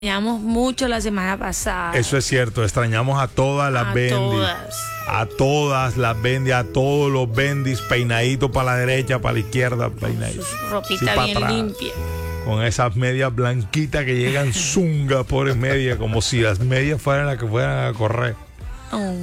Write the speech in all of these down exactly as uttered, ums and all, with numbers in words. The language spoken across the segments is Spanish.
Extrañamos mucho la semana pasada. Eso es cierto, extrañamos a todas las A bendis. todas. A todas las bendis, a todos los bendis, peinaditos para la derecha, para la izquierda, peinaditos. Su ropita Sí, pa' bien atrás. limpia. Con esas medias blanquitas que llegan zunga por media, como si las medias fueran las que fueran a correr. Oh.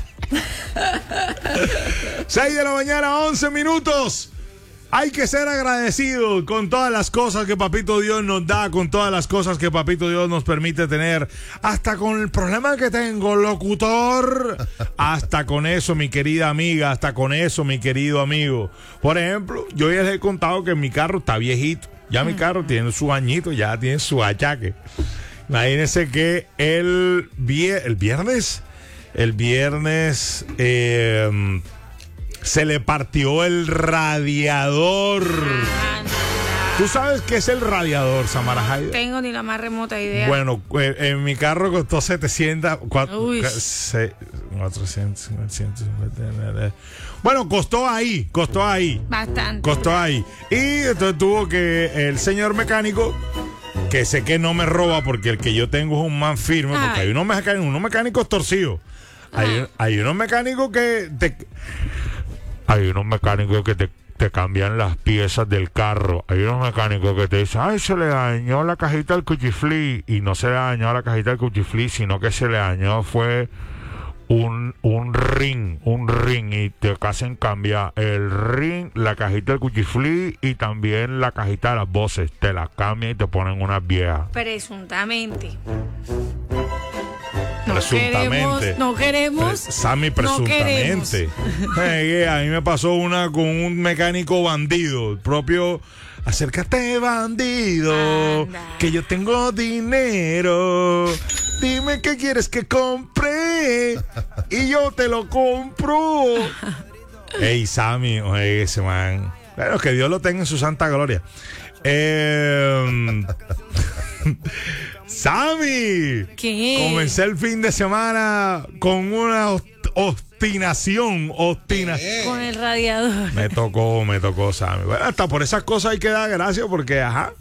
seis de la mañana, once minutos. Hay que ser agradecidos con todas las cosas que Papito Dios nos da, con todas las cosas que Papito Dios nos permite tener. Hasta con el problema que tengo, locutor. Hasta con eso, mi querida amiga. Hasta con eso, mi querido amigo. Por ejemplo, yo ya les he contado que mi carro está viejito. Ya mi carro tiene su añito, ya tiene su achaque. Imagínense que el, vier- el viernes, el viernes... Eh, se le partió el radiador. Anda. ¿Tú sabes qué es el radiador, Samara Jaide? No tengo ni la más remota idea. Bueno, eh, en mi carro costó setecientos, cuatro, Uy. se- cuatrocientos, ciento cincuenta. Bueno, costó ahí, costó ahí. Bastante. Costó ahí. Y entonces tuvo que el señor mecánico, que sé que no me roba porque el que yo tengo es un man firme, porque Ay. hay unos mecánicos, unos mecánicos torcidos. Hay, hay unos mecánicos que te, hay unos mecánicos que te, te cambian las piezas del carro. Hay unos mecánicos que te dicen, ay, se le dañó la cajita del cuchiflí. Y no se le dañó la cajita del cuchiflí, sino que se le dañó fue un, un ring, un ring. Y te hacen cambiar el ring, la cajita del cuchiflí y también la cajita de las voces. Te las cambian y te ponen unas viejas. Presuntamente. No Presuntamente. queremos, no queremos. Pre- Sammy, no presuntamente. Eh, a mí me pasó una con un mecánico bandido, el propio. Acércate, bandido, Anda. que yo tengo dinero. Dime qué quieres que compre y yo te lo compro. Ey, Sammy, oye, ese man. Bueno, que Dios lo tenga en su santa gloria. Eh, Sammy, ¿Qué? comencé el fin de semana con una ost- obstinación, obstinación. Con el radiador. Me tocó, me tocó, Sammy. Bueno, hasta por esas cosas hay que dar gracias porque, ajá,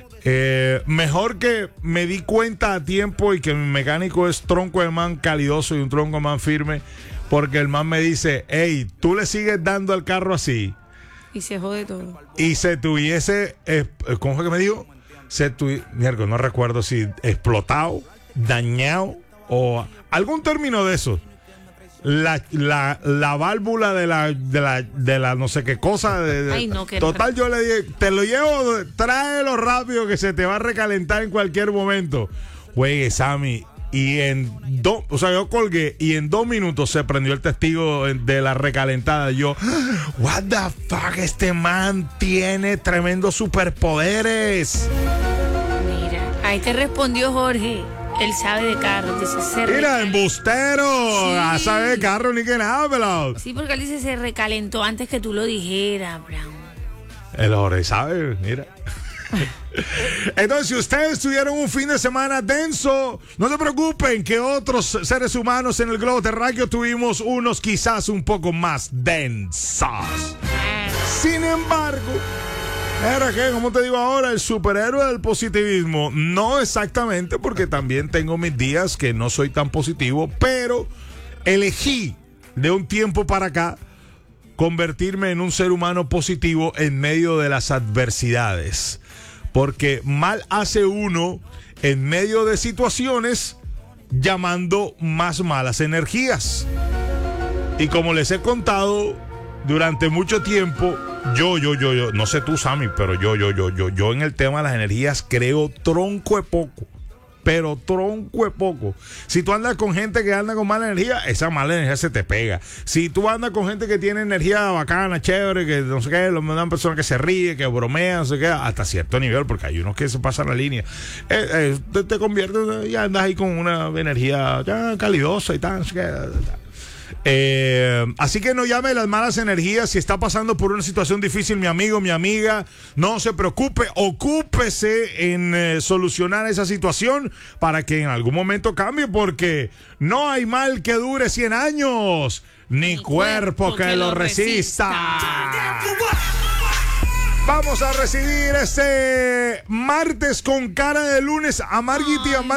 eh, mejor que me di cuenta a tiempo y que mi mecánico es tronco de man calidoso y un tronco de man firme, porque el man me dice, hey, tú le sigues dando al carro así Y se jode todo. y se tuviese, eh, ¿cómo fue que me dijo? Se tuviese, no recuerdo si explotado, dañado o algún término de eso. La, la, la válvula de la, de la de la no sé qué cosa de, de- Ay, no, qué total yo le dije, te lo llevo, tráelo rápido que se te va a recalentar en cualquier momento. Güey, Sammy, y en dos, o sea, yo colgué y en dos minutos se prendió el testigo de la recalentada. Yo, what the fuck, este man tiene tremendos superpoderes. Mira, ahí te respondió Jorge. Él sabe de carros. Dice, se Mira, recal- embustero, Sí. a saber de carro ni que nada, pelado. Sí, porque él dice se recalentó antes que tú lo dijeras, Brown. El Jorge sabe, mira. Entonces, si ustedes tuvieron un fin de semana denso, no se preocupen que otros seres humanos en el globo terráqueo tuvimos unos quizás un poco más densos. Sin embargo, era que, como te digo ahora, el superhéroe del positivismo, no exactamente, porque también tengo mis días que no soy tan positivo, pero elegí de un tiempo para acá convertirme en un ser humano positivo en medio de las adversidades. Porque mal hace uno en medio de situaciones llamando más malas energías. Y como les he contado durante mucho tiempo, yo, yo, yo, yo, no sé tú, Sammy, pero yo, yo, yo, yo, yo en el tema de las energías creo tronco de poco. Pero tronco de poco. Si tú andas con gente que anda con mala energía, esa mala energía se te pega. Si tú andas con gente que tiene energía bacana, chévere, que no sé qué, lo mandan personas que se ríe, que bromean, no sé qué, hasta cierto nivel, porque hay unos que se pasan la línea. Eh, eh, te, te conviertes y andas ahí con una energía ya calidosa y tal, no sé qué, tal. Eh, así que no llame las malas energías. Si está pasando por una situación difícil, mi amigo, mi amiga, no se preocupe, ocúpese en eh, solucionar esa situación para que en algún momento cambie, porque no hay mal que dure cien años, ni, Ni cuerpo, cuerpo que, que lo lo resista. resista. Vamos a recibir este martes con cara de lunes a Margit y a Mar